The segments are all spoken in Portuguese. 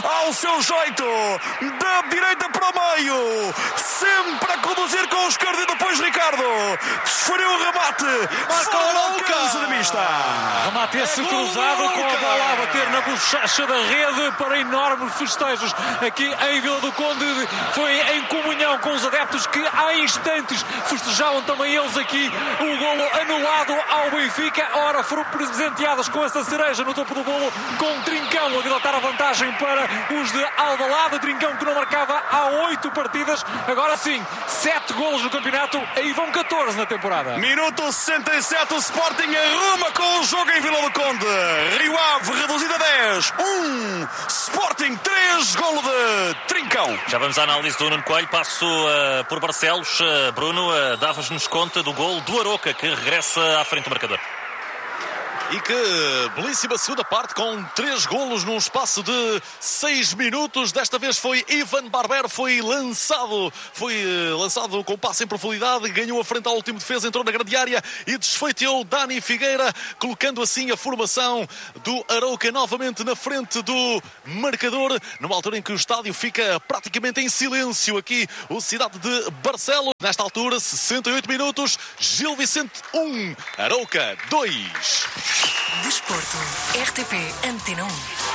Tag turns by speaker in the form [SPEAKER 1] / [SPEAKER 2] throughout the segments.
[SPEAKER 1] ao seu jeito, da direita para o meio, sempre a conduzir com o esquerdo e depois Ricardo desferiu o remate, fora o alcance da mista.
[SPEAKER 2] Remate esse cruzado com a bola a bater na bochecha da rede para enormes festejos aqui em Vila do Conde. Foi em comunhão com os adeptos que há instantes festejavam também eles aqui o golo anulado ao Benfica. Ora, foram presenteadas com essa cereja no topo do bolo com Trincão a dilatar a vantagem para os de Alvalade. Trincão que não marcava há 8 partidas, agora sim 7 golos no campeonato, aí vão 14 na temporada.
[SPEAKER 1] Minuto 67, o Sporting arruma com o jogo em Vila do Conde. Rio Ave reduzido a 10, 1, Sporting 3, golo de Trincão.
[SPEAKER 3] Já vamos à análise do Nuno Coelho. Passo por Barcelos. Bruno, davas-nos conta do golo do Aroca, que regressa à frente do marcador.
[SPEAKER 4] E que belíssima segunda parte com 3 golos num espaço de 6 minutos. Desta vez foi Ivan Barber, foi lançado com passe em profundidade, ganhou a frente ao último defesa, entrou na grande área e desfeiteou Dani Figueira, colocando assim a formação do Arouca novamente na frente do marcador, numa altura em que o estádio fica praticamente em silêncio aqui, o Cidade de Barcelos. Nesta altura, 68 minutos, Gil Vicente 1, Arouca 2.
[SPEAKER 5] Desporto, RTP Antena 1.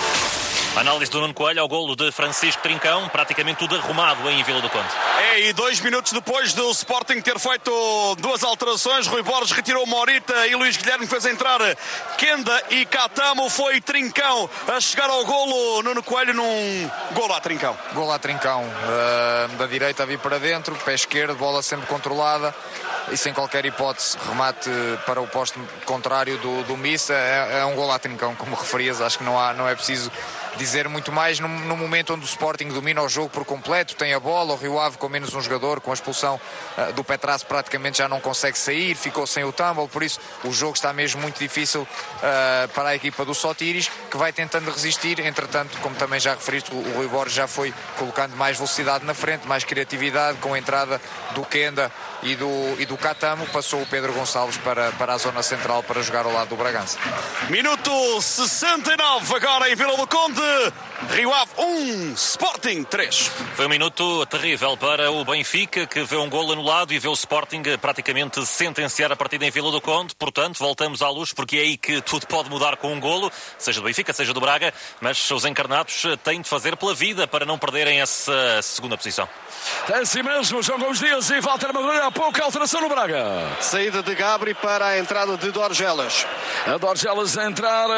[SPEAKER 3] Análise do Nuno Coelho ao golo de Francisco Trincão, praticamente tudo arrumado em Vila do Conde.
[SPEAKER 1] E 2 minutos depois do Sporting ter feito 2 alterações, Rui Borges retirou Morita e Luís Guilherme fez entrar Kenda e Catamo. Foi Trincão a chegar ao golo. Nuno Coelho num golo a Trincão.
[SPEAKER 6] Golo a Trincão, da direita a vir para dentro, pé esquerdo, bola sempre controlada e sem qualquer hipótese, remate para o posto contrário do Missa. É um golo a Trincão, como referias. Acho que não é preciso dizer muito mais no momento onde o Sporting domina o jogo por completo, tem a bola, o Rio Ave com menos um jogador, com a expulsão do Petrazzo praticamente já não consegue sair, ficou sem o Tumble, por isso o jogo está mesmo muito difícil para a equipa do Sotiris, que vai tentando resistir. Entretanto, como também já referiste, o Rui Borges já foi colocando mais velocidade na frente, mais criatividade, com a entrada do Kenda e do Catamo. Passou o Pedro Gonçalves para a zona central para jogar ao lado do Bragança.
[SPEAKER 1] Minuto 69 agora em Vila do Conde. Rio Ave 1, Sporting 3.
[SPEAKER 3] Foi um minuto terrível para o Benfica, que vê um golo anulado e vê o Sporting praticamente sentenciar a partida em Vila do Conde. Portanto, voltamos à luz, porque é aí que tudo pode mudar com um golo, seja do Benfica, seja do Braga, mas os encarnados têm de fazer pela vida para não perderem essa segunda posição.
[SPEAKER 1] É assim mesmo, João Gomes Dias, e Walter Madureira. Há pouco alteração no Braga.
[SPEAKER 7] Saída de Gabri para a entrada de Dorgelas.
[SPEAKER 1] A Dorgelas a entrar,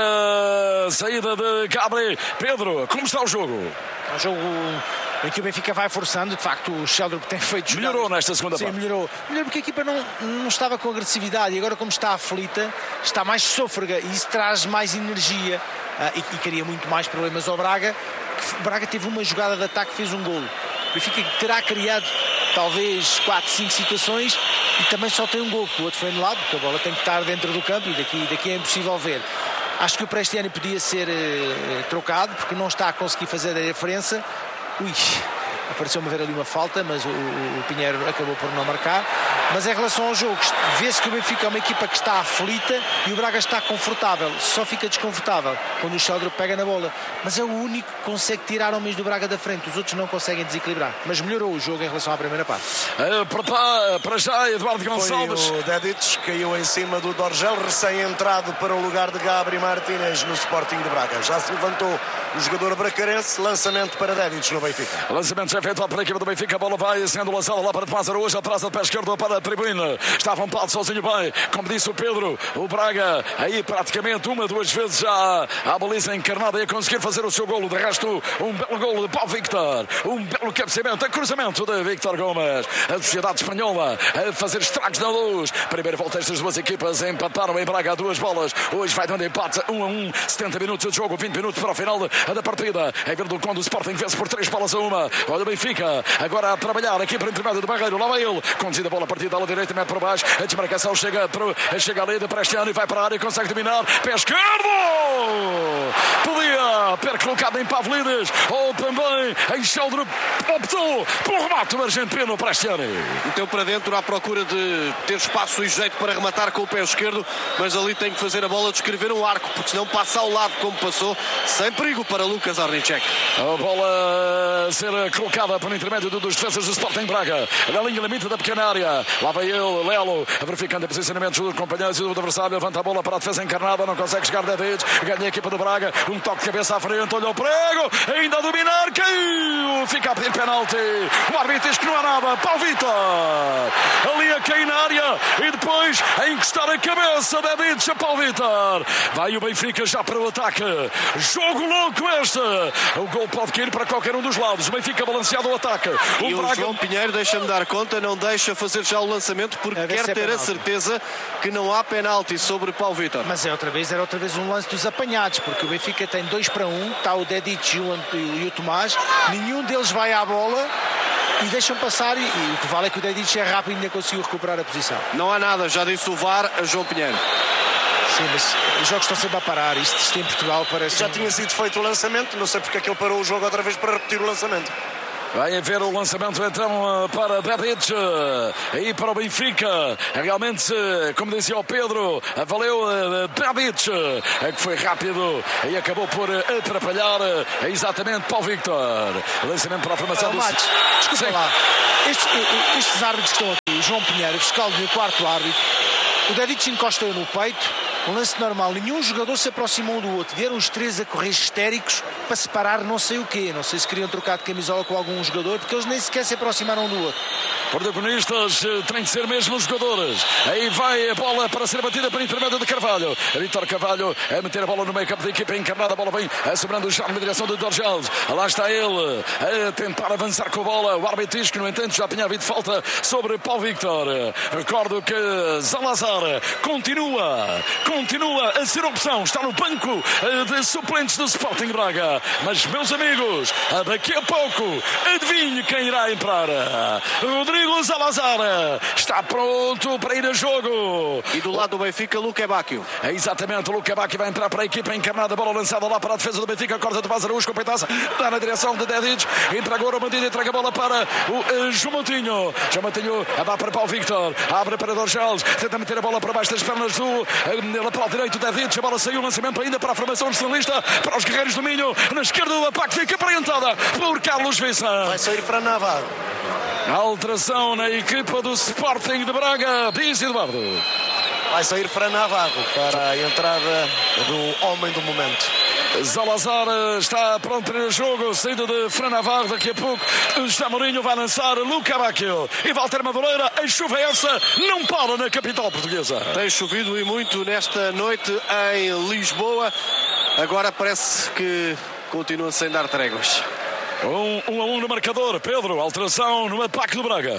[SPEAKER 1] saída de Gabri. Pedro, como está o jogo?
[SPEAKER 8] É um jogo em que o Benfica vai forçando. De facto, o Sheldrup tem feito jogadas.
[SPEAKER 1] Melhorou nesta segunda parte.
[SPEAKER 8] Sim, melhorou porque a equipa não estava com agressividade e agora, como está aflita, está mais sôfrega e isso traz mais energia e cria muito mais problemas ao Braga. O Braga teve uma jogada de ataque, fez um golo. O Benfica terá criado talvez 4, 5 situações e também só tem um golo, porque o outro foi anulado, porque a bola tem que estar dentro do campo e daqui é impossível ver. Acho que o Prestiani podia ser trocado, porque não está a conseguir fazer a diferença. Apareceu-me ver ali uma falta, mas o Pinheiro acabou por não marcar. Mas em relação ao jogo, vê-se que o Benfica é uma equipa que está aflita e o Braga está confortável. Só fica desconfortável quando o Sheldrup pega na bola. Mas é o único que consegue tirar homens do Braga da frente. Os outros não conseguem desequilibrar. Mas melhorou o jogo em relação à primeira parte.
[SPEAKER 1] Para já, Eduardo Gonçalves.
[SPEAKER 7] Foi o Dedic, caiu em cima do Dorgel, recém-entrado para o lugar de Gabri Martínez no Sporting de Braga. Já se levantou o jogador bracarense. Lançamento para Dedic no Benfica.
[SPEAKER 1] Lançamento já feito para a equipa do Benfica. A bola vai sendo lançada lá para Tomás Araújo, atrás do pé esquerdo para a tribuna. Estava um Paulo sozinho bem, como disse o Pedro. O Braga aí praticamente 1, 2 vezes já a baliza encarnada e a conseguir fazer o seu golo. De resto, um belo golo de Paulo Victor, um belo cabeceamento, cruzamento de Victor Gomes. A Sociedade Espanhola a fazer estragos na luz. Primeira volta, estas duas equipas empataram em Braga a 2 bolas. Hoje vai dando empate 1-1, 70 minutos de jogo, 20 minutos para o final da partida. É Vila do Conde, o Sporting vence por 3 bolas a 1. Olha o Benfica agora a trabalhar aqui para o intermédio do Barreiro. Lá vai ele, conduzida a bola a partir David à direita, mete por baixo. A desmarcação chega ali de Prestiano e vai para a área e consegue dominar. Pé esquerdo! Podia ter colocado em Pavlidis ou também em Sheldon. Optou pelo remate do argentino Prestiano.
[SPEAKER 9] Meteu para dentro à procura de ter espaço e jeito para rematar com o pé esquerdo, mas ali tem que fazer a bola descrever um arco, porque senão passa ao lado como passou, sem perigo para Lucas Ornicek.
[SPEAKER 1] A bola a ser colocada por intermédio dos defesas do Sporting Braga na linha limite da pequena área. Lá vai ele, Lelo, verificando o posicionamento dos companheiros e do adversário, levanta a bola para a defesa encarnada, não consegue chegar David, ganha a equipa do Braga, um toque de cabeça à frente, olha o prego, ainda a dominar, caiu, fica a pedir penalti, o árbitro diz que não há nada, Paulo Vitor, ali a cair na área e depois a encostar a cabeça, David, a Paulo Vitor, vai o Benfica já para o ataque, jogo louco este, o gol pode cair para qualquer um dos lados, o Benfica balanceado ao ataque.
[SPEAKER 9] E o João Pinheiro, deixa-me dar conta, não deixa fazer já o lançamento porque quer ter a certeza que não há penalti sobre Paulo Vitor.
[SPEAKER 8] Mas era outra vez um lance dos apanhados, porque o Benfica tem 2-1, está o Dedic e o Tomás, nenhum deles vai à bola e deixam passar e o que vale é que o Dedic é rápido e ainda conseguiu recuperar a posição.
[SPEAKER 9] Não há nada, já disse o VAR a João Pinheiro.
[SPEAKER 8] Sim, mas os jogos estão sempre a parar, isto em Portugal parece...
[SPEAKER 7] Já tinha sido feito o lançamento, não sei porque é que ele parou o jogo outra vez para repetir o lançamento.
[SPEAKER 1] Vai haver o lançamento então para David e para o Benfica. Realmente, como dizia o Pedro, valeu David, que foi rápido e acabou por atrapalhar exatamente Paulo Victor. Lançamento para a formação do...
[SPEAKER 8] Matos, desculpa lá. Estes árbitros que estão aqui, o João Pinheiro, o fiscal do quarto árbitro, o Dedic encosta no peito, um lance normal, nenhum jogador se aproximou um do outro, vieram os três a correr histéricos para separar não sei o quê, não sei se queriam trocar de camisola com algum jogador, porque eles nem sequer se aproximaram um do outro.
[SPEAKER 1] Protagonistas têm de ser mesmo os jogadores. Aí vai a bola para ser batida por intermédio de Carvalho. Vítor Carvalho a meter a bola no meio campo da equipa encarnada. A bola vem sobrando já na direção do Dorgeles. Lá está ele a tentar avançar com a bola. O árbitro diz que, no entanto, já tinha havido falta sobre Paulo Victor. Recordo que Salazar continua a ser opção. Está no banco de suplentes do Sporting Braga. Mas, meus amigos, daqui a pouco, adivinhe quem irá entrar. Rodrigo Salazar está pronto para ir a jogo.
[SPEAKER 9] E do lado do Benfica, Luque Bacchio.
[SPEAKER 1] É exatamente, o Luque Bacchio vai entrar para a equipa encarnada. Bola lançada lá para a defesa do Benfica. Corta de Bazarus com peitaça. Dá na direção de Dedic. Entra agora o Bandido. Entrega a bola para o João Moutinho. João Moutinho vai para Paulo Victor. Abre para Dorgeles. Tenta meter a bola para baixo das pernas do lateral direito. Dedic. A bola saiu. Lançamento ainda para a formação nacionalista. Para os guerreiros do Minho. Na esquerda do ataque fica orientada por Carlos Vicente.
[SPEAKER 7] Vai sair para Navarro.
[SPEAKER 1] Alteração na equipa do Sporting de Braga, diz Eduardo.
[SPEAKER 7] Vai sair para Navarro para a entrada do homem do momento.
[SPEAKER 1] Salazar está pronto no jogo, saída de Fran Navarro. Daqui a pouco José Mourinho vai lançar Luque Bacchio e Walter Madureira. A chuva é essa, não para na capital portuguesa.
[SPEAKER 9] Tem chovido e muito nesta noite em Lisboa. Agora parece que continua sem dar tréguas.
[SPEAKER 1] 1-1 no marcador. Pedro, alteração no ataque do Braga.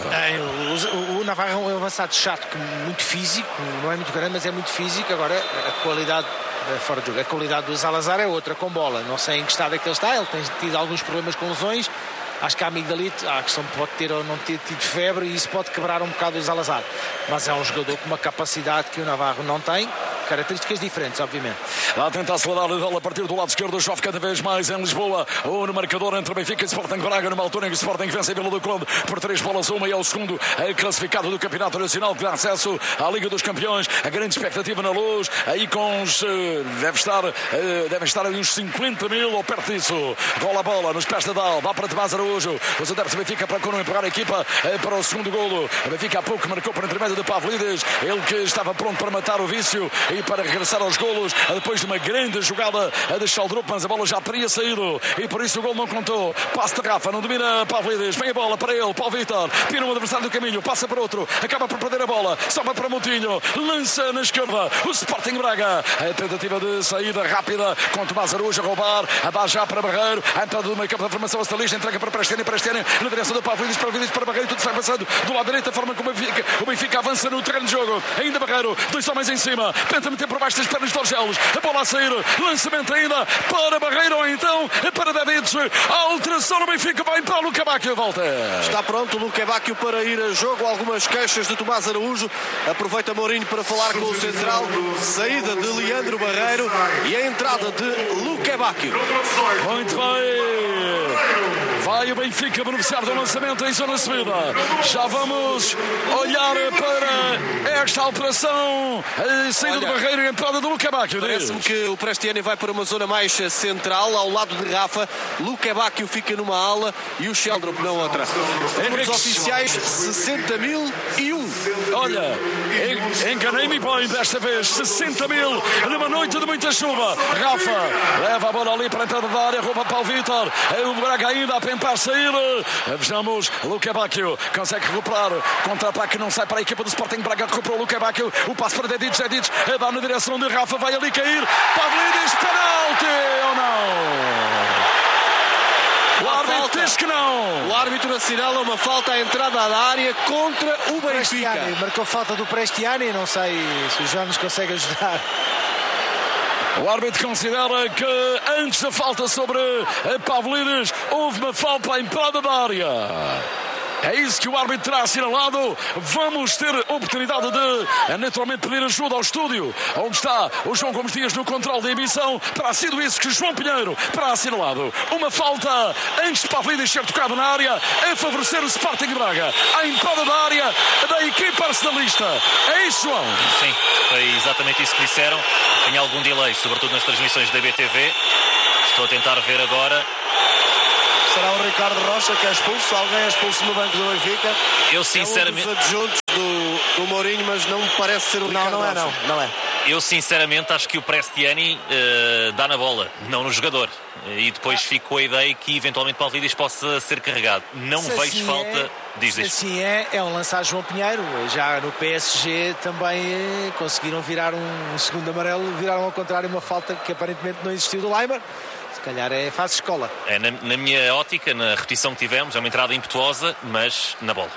[SPEAKER 8] O Navarro é um avançado chato, muito físico, não é muito grande, mas é muito físico. Agora a qualidade fora de jogo, a qualidade do Salazar é outra com bola. Não sei em que estado é que ele está, ele tem tido alguns problemas com lesões. Acho que a amigdalite, a questão pode ter ou não ter tido febre e isso pode quebrar um bocado o Salazar. Mas é um jogador com uma capacidade que o Navarro não tem, características diferentes, obviamente.
[SPEAKER 1] Lá tenta acelerar a bola a partir do lado esquerdo, chove cada vez mais em Lisboa. Ou no marcador entre Benfica e Sporting Braga, numa altura em que o Sporting vence a Vila do Conde por 3-1 e é o segundo classificado do Campeonato Nacional, que dá acesso à Liga dos Campeões. A grande expectativa na Luz, aí com os... devem estar aí uns 50 mil ou perto disso. Rola a bola nos pés da Dal, dá para Tomás Araújo. Os adeptos do Benfica procuram empurrar a equipa para o segundo golo. O Benfica há pouco marcou por intermédio de Pavlidis, ele que estava pronto para matar o vício e para regressar aos golos depois de uma grande jogada de Sheldrup, mas a bola já teria saído e por isso o golo não contou. Passe de Rafa, não domina Pavlidis, vem a bola para ele, Paulo Victor, pira um adversário do caminho, passa para outro, acaba por perder a bola, sobe para Moutinho, lança na esquerda o Sporting Braga. A tentativa de saída rápida com Tomás Araújo a roubar, a dar já para Barreiro, a entrada do meio campo da formação astalista, entrega para Prestiani na direção do Pavlidis para Barreiro, tudo sai passando do lado direito, a forma como o Benfica avança no terreno de jogo. Ainda Barreiro, dois homens em cima, tenta meter por baixo das pernas de Dorgelos, a bola a sair, lançamento ainda para Barreiro, ou então para Davids, a alteração no Benfica, vai para o Luca Bacchio, volta.
[SPEAKER 9] Está pronto o Luca Bacchio para ir a jogo. Algumas queixas de Tomás Araújo. Aproveita Mourinho para falar com o central. Saída de Leandro Barreiro e a entrada de Luca Bacchio.
[SPEAKER 1] Muito bem. Vai o Benfica beneficiar do lançamento em zona subida. Já vamos olhar para esta alteração. A saída de Barreiro e a entrada do Luca Bacchio.
[SPEAKER 9] Parece-me que o Prestiani vai para uma zona mais central, ao lado de Rafa. Luca Bacchio fica numa ala e o Sheldrup na outra. Números oficiais 60.001.
[SPEAKER 1] Olha, enganei-me bem desta vez. 60.000 numa noite de muita chuva. Rafa leva a bola ali para a entrada da área, rouba para o Vítor. O Braga ainda a tentar sair. Vejamos, Luca Bacchio consegue recuperar. Contra-ataque não sai para a equipa do Sporting. Braga recuperou Luca Bacchio. O passo para Dedic. Dedic dá na direção de Rafa. Vai ali cair. Pavlidis, penalti ou não? O árbitro diz que não.
[SPEAKER 9] O árbitro assinala uma falta à entrada da área contra o Benfica.
[SPEAKER 8] Marcou falta do Prestiani. Não sei se o João nos consegue ajudar.
[SPEAKER 1] O árbitro considera que antes da falta sobre Pavlidis houve uma falta à entrada da área. É isso que o árbitro terá assinalado. Vamos ter oportunidade de naturalmente pedir ajuda ao estúdio, onde está o João Gomes Dias no controle de emissão. Terá sido isso que João Pinheiro terá assinalado. Uma falta antes de Pavlidis ser tocado na área a favorecer o Sporting de Braga. A entrada da área da equipa arsenalista. É isso, João?
[SPEAKER 3] Sim, foi exatamente isso que disseram. Tem algum delay, sobretudo nas transmissões da BTV. Estou a tentar ver agora.
[SPEAKER 7] Será o Ricardo Rocha que é expulso? Alguém é expulso no banco do Benfica?
[SPEAKER 3] Eu sinceramente...
[SPEAKER 9] É um dos adjuntos do Mourinho, mas não me parece ser o Ricardo Rocha.
[SPEAKER 7] Não é.
[SPEAKER 3] Eu sinceramente acho que o Prestiani dá na bola, não no jogador. E depois fico com a ideia que eventualmente Pavlidis possa ser carregado. Não vejo assim falta. Diz isto.
[SPEAKER 8] Assim é um lançar João Pinheiro. Já no PSG também conseguiram virar um segundo amarelo, viraram ao contrário uma falta que aparentemente não existiu do Leimer. Se calhar faz escola.
[SPEAKER 3] Na minha ótica, na repetição que tivemos, é uma entrada impetuosa, mas na bola.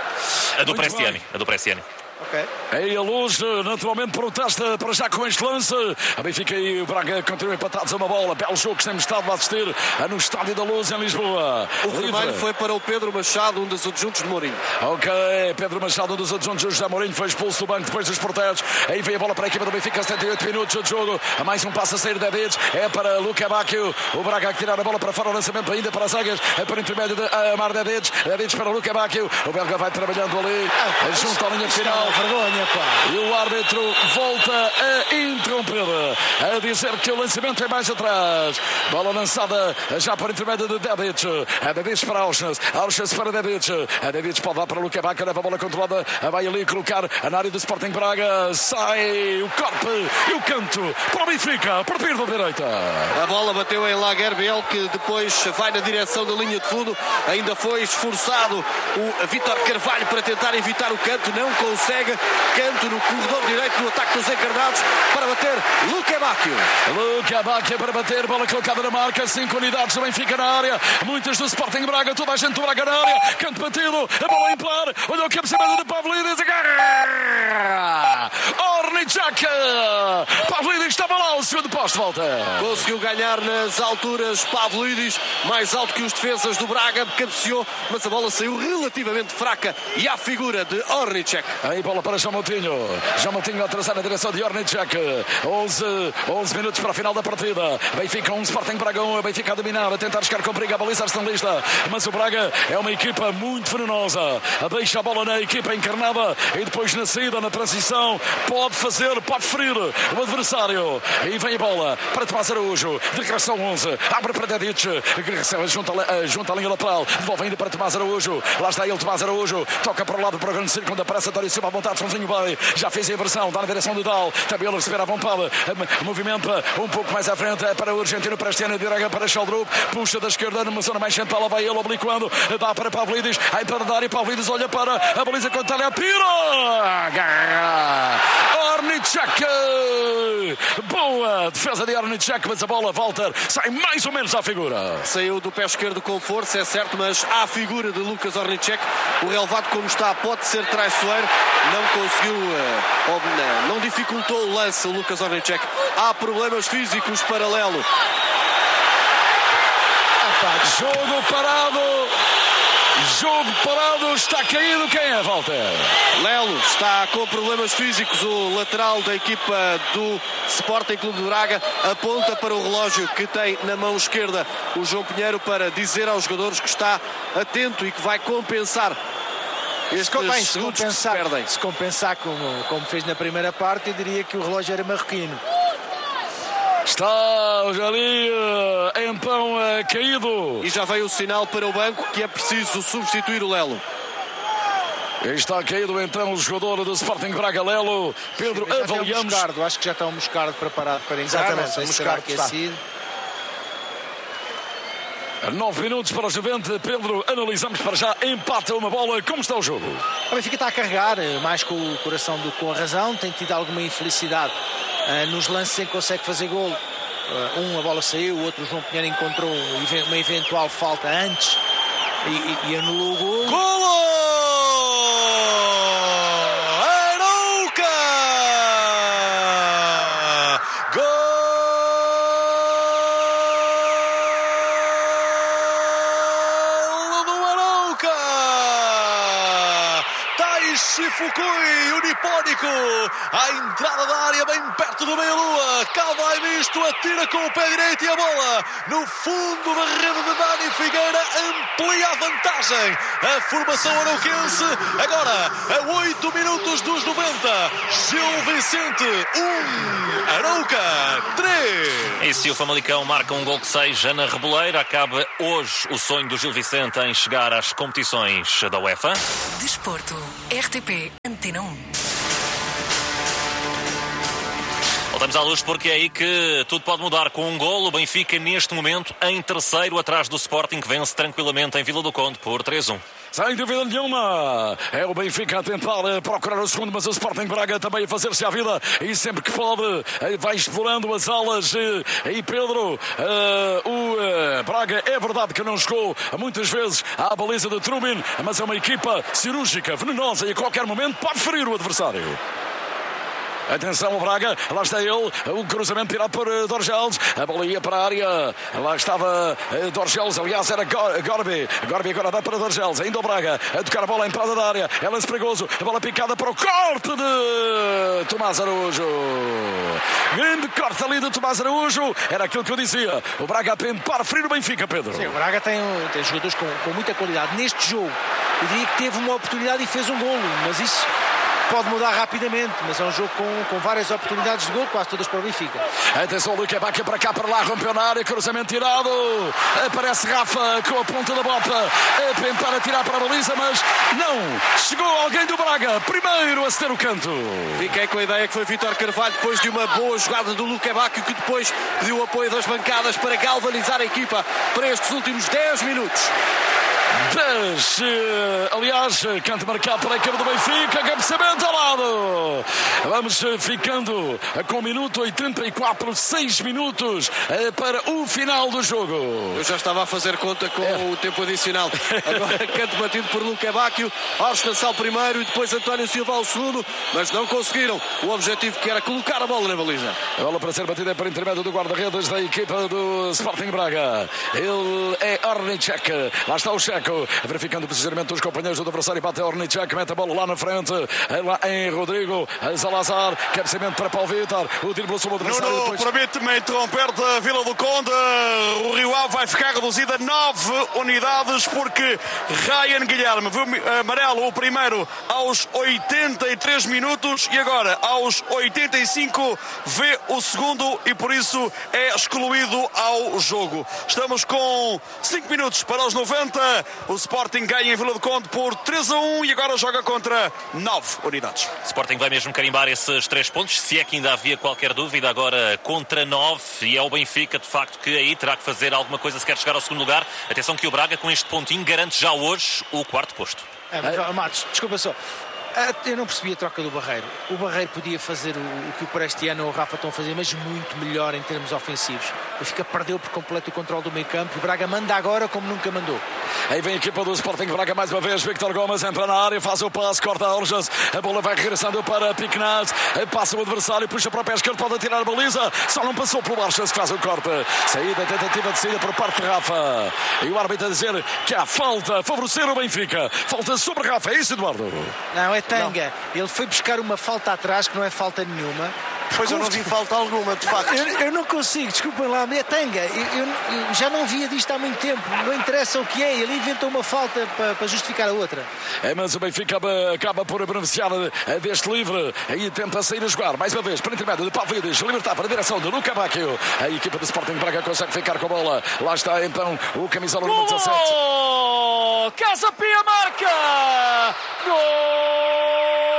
[SPEAKER 3] A do Prestiani.
[SPEAKER 1] Okay. Aí a Luz naturalmente protesta para já com este lance. A Benfica e o Braga continuam empatados a uma bola. Belo jogo que temos estado a assistir no Estádio da Luz em Lisboa.
[SPEAKER 9] O vermelho foi para o Pedro Machado, um dos adjuntos de Mourinho.
[SPEAKER 1] Ok, Pedro Machado, um dos adjuntos de José Mourinho, foi expulso do banco depois dos protestos. Aí vem a bola para a equipa do Benfica, 78 minutos de jogo. A mais um passo a sair da Dedic. É para Luca Bacchio. O Braga a tirar a bola para fora, o lançamento ainda para as zagas. Por intermédio de Amar Dedic. Dedic para Luca Bacchio. O belga vai trabalhando ali, junto à linha final.
[SPEAKER 8] Vergonha, pá.
[SPEAKER 1] E o árbitro volta a interromper, a dizer que o lançamento é mais atrás. Bola lançada já por intermédio de Dedic. Dedic para Auschwitz. Auschwitz para Dedic. Dedic pode dar para Luca Bacchio. Leva a bola controlada. Vai ali colocar na área do Sporting Braga. Sai o corpo e o canto para o Benfica, por perda direita.
[SPEAKER 9] A bola bateu em Lagerbiel, que depois vai na direção da linha de fundo. Ainda foi esforçado o Vítor Carvalho para tentar evitar o canto. Não consegue. Canto no corredor direito do ataque dos encarnados para bater Luca Bacchio.
[SPEAKER 1] Luca Bacchio para bater, bola colocada na marca, 5 unidades do Benfica na área, muitas do Sporting Braga, toda a gente do Braga na área, canto batido, a bola em par, olha o cabeceamento de Pavlidis, agarra! Ornicek! Pavlidis estava lá, o segundo posto, volta.
[SPEAKER 9] Conseguiu ganhar nas alturas Pavlidis, mais alto que os defesas do Braga, cabeceou, mas a bola saiu relativamente fraca e à figura de Ornicek.
[SPEAKER 1] Aí bola para João Moutinho. João Moutinho a traçar na direção de Ornicek. 11 minutos para a final da partida. Benfica 1, Sporting Braga 1. Benfica a dominar, a tentar chegar com perigo a baliza arsenalista. Mas o Braga é uma equipa muito venenosa. Deixa a bola na equipa encarnada e depois na saída, na transição, pode ferir o adversário. E vem a bola para Tomás Araújo. De regressão 11. Abre para Dedic. Junta a linha lateral. Devolve ainda para Tomás Araújo. Lá está ele, Tomás Araújo. Toca para o lado para o grande círculo da praça. António Silva à vontade, Joãozinho bem. Já fez a inversão. Dá na direção do Dal. Também ele receber à vontade. Movimenta um pouco mais à frente para o argentino Prestiani. Direga para Sheldrup. Puxa da esquerda numa zona mais central. Vai ele obliquando. Dá para Pavlidis. A entrada da área. Pavlidis olha para a baliza contra a Pira. Ornicek. Boa defesa de Ornicek, mas a bola, Walter, sai mais ou menos à figura.
[SPEAKER 9] Saiu do pé esquerdo com força, é certo, mas à figura de Lucas Ornicek. O relevado como está pode ser traiçoeiro. Não conseguiu, não dificultou o lance, o Lukas Ornicek. Há problemas físicos para Lelo.
[SPEAKER 1] Jogo parado, está caído. Quem é, Walter?
[SPEAKER 9] Lelo está com problemas físicos. O lateral da equipa do Sporting Clube de Braga aponta para o relógio que tem na mão esquerda o João Pinheiro para dizer aos jogadores que está atento e que vai compensar estes segundos que se perdem.
[SPEAKER 8] Se compensar como fez na primeira parte, eu diria que o relógio era marroquino.
[SPEAKER 1] Está ali, então, caído.
[SPEAKER 9] E já veio o sinal para o banco que é preciso substituir o Lelo.
[SPEAKER 1] Está caído, então, o jogador do Sporting Braga, Lelo. Pedro, avaliamos.
[SPEAKER 8] Acho que já está o Moscardo preparado para entrar.
[SPEAKER 7] Exatamente, o Moscardo aquecido.
[SPEAKER 1] 9 minutos para o Juventus. Pedro, analisamos para já. Empata uma bola. Como está o jogo?
[SPEAKER 8] O Benfica está a carregar, mais com o coração do que com a razão. Tem tido alguma infelicidade nos lances em que consegue fazer golo. A bola saiu, o outro, o João Pinheiro, encontrou uma eventual falta antes e anulou o golo.
[SPEAKER 4] Golo! Arouca! Golo do Arouca! Taishi Fukui, unipónico, à entrada da área, bem perto do meia-lua. Calvai misto, atira com o pé direito e a bola no fundo da rede de Dani Figueira amplia a vantagem. A formação arauquense agora a 8 minutos dos 90. Gil Vicente 1, Arouca 3.
[SPEAKER 3] E se o Famalicão marca um gol que seja na Reboleira, acaba hoje o sonho do Gil Vicente em chegar às competições da UEFA.
[SPEAKER 5] Desporto, RTP Antena 1.
[SPEAKER 3] Voltamos à luz porque é aí que tudo pode mudar. Com um golo, o Benfica neste momento em terceiro atrás do Sporting, que vence tranquilamente em Vila do Conde por 3-1.
[SPEAKER 1] Sem dúvida nenhuma, é o Benfica a tentar procurar o segundo, mas o Sporting Braga também a fazer-se à vida e sempre que pode vai explorando as alas. E Pedro, o Braga é verdade que não chegou muitas vezes à baliza de Trubin, mas é uma equipa cirúrgica, venenosa e a qualquer momento pode ferir o adversário. Atenção o Braga, lá está ele, o cruzamento tirado por Dorgeles, a bola ia para a área, lá estava Dorgeles, aliás era Gorbi agora dá para Dorgeles, ainda o Braga a tocar a bola à entrada da área, é lance perigoso, a bola picada para o corte de Tomás Araújo, grande corte ali de Tomás Araújo, era aquilo que eu dizia, o Braga aprende para ferir o Benfica, Pedro.
[SPEAKER 8] Sim, o Braga tem jogadores com muita qualidade neste jogo, eu diria que teve uma oportunidade e fez um golo, mas isso pode mudar rapidamente, mas é um jogo com várias oportunidades de gol, quase todas para o Benfica.
[SPEAKER 1] Atenção, Luque Baca para cá, para lá, rompeu na área, cruzamento tirado, aparece Rafa com a ponta da bota a tentar atirar para a baliza, mas não, chegou alguém do Braga, primeiro a ceder o canto.
[SPEAKER 9] Fiquei com a ideia que foi Vítor Carvalho, depois de uma boa jogada do Luque Baca, que depois pediu o apoio das bancadas para galvanizar a equipa para estes últimos 10 minutos.
[SPEAKER 1] Aliás, canto marcado para a equipe do Benfica, cabeceamento ao lado. Vamos ficando com 1 minuto e 34, 6 minutos para o final do jogo.
[SPEAKER 9] Eu já estava a fazer conta com o tempo adicional. Agora canto batido por Luque Bacchio, Austin Sal primeiro e depois António Silva ao segundo, mas não conseguiram o objetivo que era colocar a bola na baliza.
[SPEAKER 1] A bola para ser batida por intermédio do guarda-redes da equipa do Sporting Braga. Ele é Ornicek, lá está o Checo, verificando precisamente os companheiros do adversário, bate Ornicek, mete a bola lá na frente, lá em Rodrigo Salazar, cabeceamento para Paulo Vitor, o tiro pelo sul adversário.
[SPEAKER 10] Nuno, permite-me interromper-te, a Vila do Conde, o Rio Ave vai ficar reduzido a 9 unidades porque Ryan Guilherme viu amarelo o primeiro aos 83 minutos e agora aos 85 vê o segundo e por isso é excluído ao jogo. Estamos com 5 minutos para os 90, o Sporting ganha em Vila do Conde por 3-1 e agora joga contra 9 unidades.
[SPEAKER 3] O Sporting vai mesmo carimbar esses 3 pontos, se é que ainda havia qualquer dúvida, agora contra 9, e é o Benfica de facto que aí terá que fazer alguma coisa se quer chegar ao segundo lugar. Atenção que o Braga com este pontinho garante já hoje o 4º posto.
[SPEAKER 8] Matos, desculpa só, Eu não percebi a troca do Barreiro. O Barreiro podia fazer o que o Prestiano ou o Rafa estão a fazer, mas muito melhor em termos ofensivos. O Benfica perdeu por completo o controle do meio campo. O Braga manda agora como nunca mandou.
[SPEAKER 1] Aí vem a equipa do Sporting Braga mais uma vez. Victor Gomes entra na área, faz o passe, corta a Orjas. A bola vai regressando para Piquenaz. Passa o adversário, puxa para o pé esquerdo, pode atirar a baliza. Só não passou pelo Barças que faz o corte. Saída, tentativa de saída por parte de Rafa. E o árbitro a dizer que há falta, favorecer o Benfica. Falta sobre Rafa, é isso, Eduardo?
[SPEAKER 8] Não, é tanga. Não. Ele foi buscar uma falta atrás que não é falta nenhuma.
[SPEAKER 7] Pois eu não vi falta alguma, de facto.
[SPEAKER 8] Eu não consigo, desculpem lá, é tanga. Eu já não via disto há muito tempo. Não interessa o que é, ele inventou uma falta para justificar a outra.
[SPEAKER 1] Mas o Benfica acaba por beneficiar deste livre. Aí tenta sair a jogar, mais uma vez, para o intermédio de Pavlidis. Libertar para a direção de Luca Bacchio. A equipa do Sporting Braga consegue ficar com a bola. Lá está então o camisola número 17.
[SPEAKER 11] Casa Pia marca! Gol!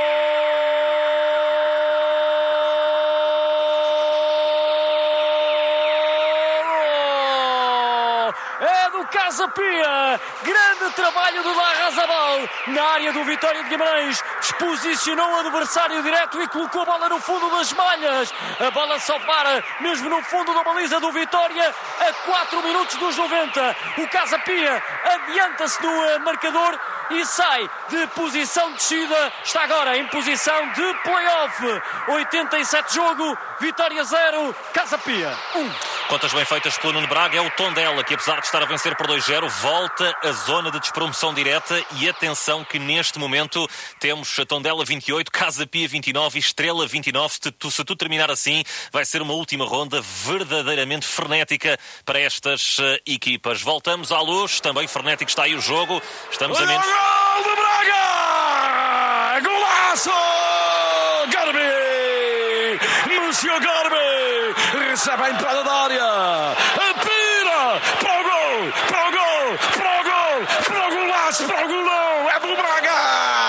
[SPEAKER 11] Casa Pia, grande trabalho do Larrazabal na área do Vitória de Guimarães, desposicionou o adversário direto e colocou a bola no fundo das malhas. A bola só para mesmo no fundo da baliza do Vitória a 4 minutos dos 90. O Casa Pia adianta-se no marcador e sai de posição de descida, está agora em posição de play-off. 87 jogo, Vitória 0, Casa Pia 1.
[SPEAKER 3] Contas bem feitas pelo Nuno Braga. É o Tondela que, apesar de estar a vencer por 2-0, volta à zona de despromoção direta. E atenção que neste momento temos a Tondela 28, Casa Pia 29 e Estrela 29. Se tudo terminar assim, vai ser uma última ronda verdadeiramente frenética para estas equipas. Voltamos à luz, também frenético está aí o jogo. Estamos a menos...
[SPEAKER 1] Gol do Braga! Golaço! Garbi! Monsieur Garbi! Recebe a entrada da área.